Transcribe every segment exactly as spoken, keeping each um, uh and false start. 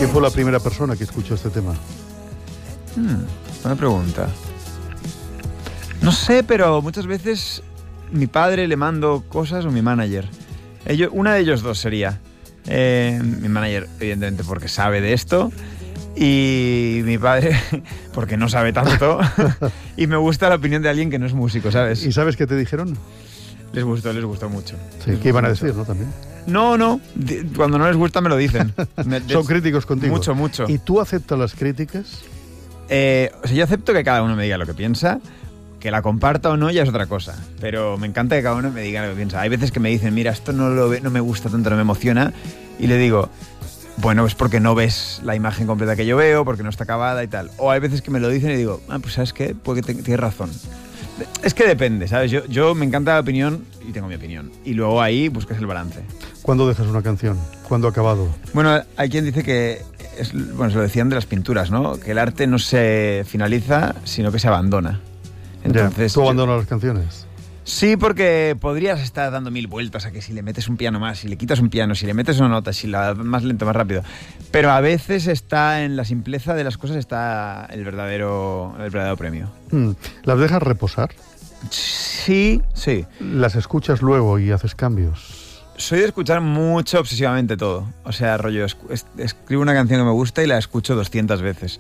¿Quién fue la primera persona que escuchó este tema? Hmm, buena pregunta. No sé, pero muchas veces mi padre le mando cosas o mi manager. Ellos, una de ellos dos sería. Eh, mi manager, evidentemente, porque sabe de esto. Y mi padre, porque no sabe tanto. Y me gusta la opinión de alguien que no es músico, ¿sabes? ¿Y sabes qué te dijeron? Les gustó, les gustó mucho. Sí, ¿qué iban a decir, no? También. No, no. Cuando no les gusta me lo dicen. Me, Son críticos contigo. Mucho, mucho. ¿Y tú aceptas las críticas? Eh, o sea, yo acepto que cada uno me diga lo que piensa. Que la comparta o no ya es otra cosa. Pero me encanta que cada uno me diga lo que piensa. Hay veces que me dicen, mira, esto no, lo ve, no me gusta tanto, no me emociona. Y le digo, bueno, es porque no ves la imagen completa que yo veo, porque no está acabada y tal. O hay veces que me lo dicen y digo, ah, pues ¿sabes qué? Porque te, tienes razón. Es que depende, ¿sabes? Yo, yo me encanta la opinión y tengo mi opinión. Y luego ahí buscas el balance. ¿Cuándo dejas una canción? ¿Cuándo ha acabado? Bueno, hay quien dice que, es, bueno, se lo decían de las pinturas, ¿no? Que el arte no se finaliza, sino que se abandona. Entonces, ¿tú abandonas yo, las canciones? Sí, porque podrías estar dando mil vueltas a que si le metes un piano más, si le quitas un piano, si le metes una nota, si la más lento, más rápido. Pero a veces está en la simpleza de las cosas está el verdadero, el verdadero premio. Hmm. ¿Las dejas reposar? Sí, sí. ¿Las escuchas luego y haces cambios? Soy de escuchar mucho obsesivamente todo. O sea, rollo, es, es, escribo una canción que me gusta y la escucho doscientas veces.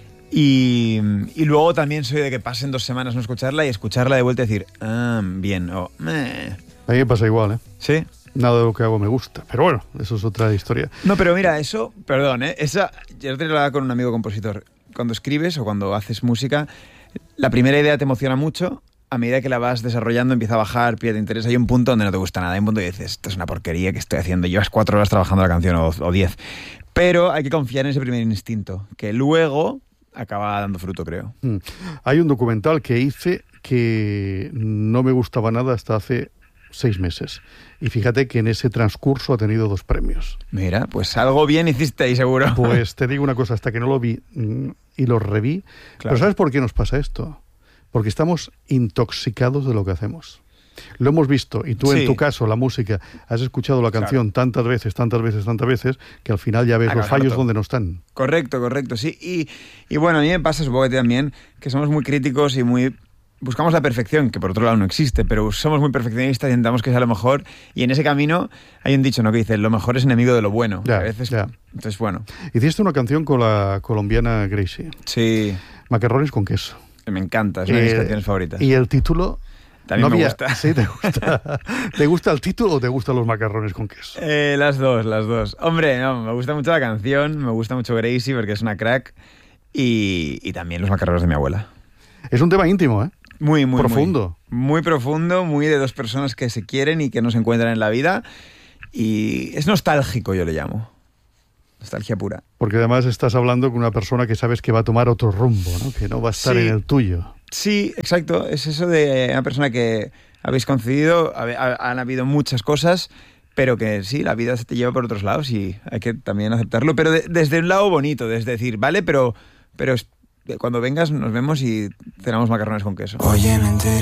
Y, y luego también soy de que pasen dos semanas no escucharla y escucharla de vuelta y decir, ah, bien, o meh. A mí me pasa igual, ¿eh? Sí. Nada de lo que hago me gusta, pero bueno, eso es otra historia. No, pero mira, eso, perdón, ¿eh? Esa, yo te lo hablaba con un amigo compositor. Cuando escribes o cuando haces música, la primera idea te emociona mucho, a medida que la vas desarrollando empieza a bajar, pierde interés. Hay un punto donde no te gusta nada, hay un punto que dices, esto es una porquería que estoy haciendo, llevas cuatro horas trabajando la canción o, o diez. Pero hay que confiar en ese primer instinto, que luego acaba dando fruto, creo. Mm. Hay un documental que hice que no me gustaba nada hasta hace seis meses. Y fíjate que en ese transcurso ha tenido dos premios. Mira, pues algo bien hiciste ahí, seguro. Pues te digo una cosa, hasta que no lo vi y lo reví. Claro. Pero ¿sabes por qué nos pasa esto? Porque estamos intoxicados de lo que hacemos. Lo hemos visto, y tú sí. En tu caso, la música, has escuchado la canción claro. tantas veces, tantas veces, tantas veces, que al final ya ves Acá, los fallos donde no están. Correcto, correcto, sí. Y, y bueno, a mí me pasa, supongo que también, que somos muy críticos y muy... Buscamos la perfección, que por otro lado no existe, pero somos muy perfeccionistas y intentamos que sea lo mejor. Y en ese camino hay un dicho, ¿no?, que dice, lo mejor es enemigo de lo bueno. Ya, a veces, ya. Entonces, bueno. Hiciste una canción con la colombiana Gracie. Sí. Macarrones con queso. Me encanta, es una de mis eh, canciones favoritas. ¿Y el título? También no me había... gusta. Sí, te gusta. ¿Te gusta el título o te gustan los macarrones con queso? Eh, las dos, las dos. Hombre, no, me gusta mucho la canción, me gusta mucho Gracie porque es una crack y, y también los macarrones de mi abuela. Es un tema íntimo, ¿eh? Muy, muy, profundo. Muy, muy profundo, muy de dos personas que se quieren y que no se encuentran en la vida. Y es nostálgico, yo le llamo. Nostalgia pura. Porque además estás hablando con una persona que sabes que va a tomar otro rumbo, ¿no? Que no va a estar sí. en el tuyo. Sí, exacto. Es eso de una persona que habéis coincidido, han habido muchas cosas, pero que sí, la vida se te lleva por otros lados y hay que también aceptarlo. Pero de, desde un lado bonito, desde decir, vale, pero, pero cuando vengas nos vemos y cenamos macarrones con queso. Oye, mente.